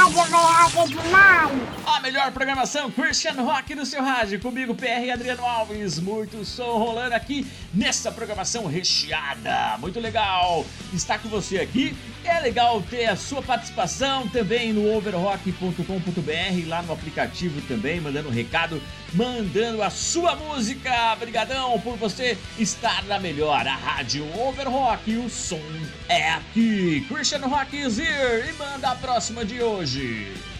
rádio é demais. A melhor programação Christian Rock no seu rádio. Comigo, PR e Adriano Alves. Muito som rolando aqui nessa programação recheada. Muito legal estar com você aqui. É legal ter a sua participação também no overrock.com.br, lá no aplicativo também, mandando um recado, mandando a sua música. Obrigadão por você estar na melhor, a rádio Overrock. O som é aqui. Christian Rock is here. E manda a próxima de hoje.